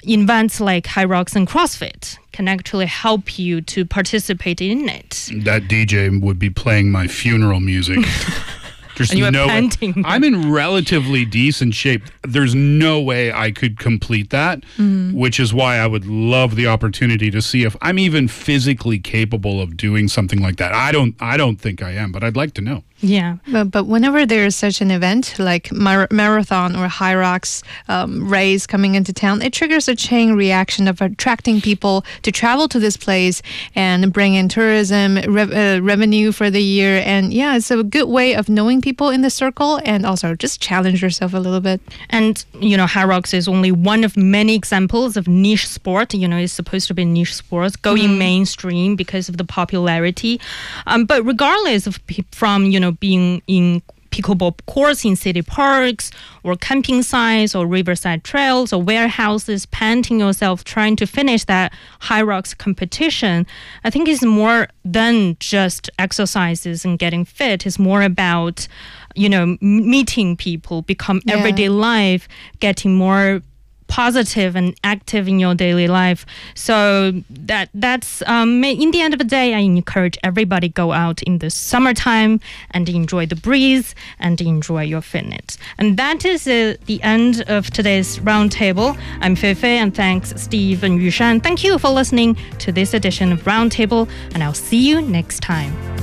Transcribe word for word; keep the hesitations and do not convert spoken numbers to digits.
events like High Rocks and CrossFit can actually help you to participate in it. That D J would be playing my funeral music. There's and you no are panting. I'm in relatively decent shape. There's no way I could complete that, mm. which is why I would love the opportunity to see if I'm even physically capable of doing something like that. I don't I don't think I am, but I'd like to know. Yeah. But, but whenever there's such an event like mar- marathon or High Rocks um, race coming into town, it triggers a chain reaction of attracting people to travel to this place and bring in tourism, rev- uh, revenue for the year. And yeah, it's a good way of knowing people in the circle and also just challenge yourself a little bit. And, you know, High Rocks is only one of many examples of niche sport. You know, it's supposed to be niche sports going mm. mainstream because of the popularity. Um, but regardless of pe- from, you know, being in pickleball courts in city parks or camping sites or riverside trails or warehouses, panting yourself trying to finish that High Rocks competition, I think it's more than just exercises and getting fit. It's more about, you know, meeting people, become yeah. everyday life, getting more positive and active in your daily life. So that that's um, in the end of the day, I encourage everybody go out in the summertime and enjoy the breeze and enjoy your fitness. And that is uh, the end of today's Roundtable. I'm Fei Fei, and thanks Steve and Yushan. Thank you for listening to this edition of Roundtable, and I'll see you next time.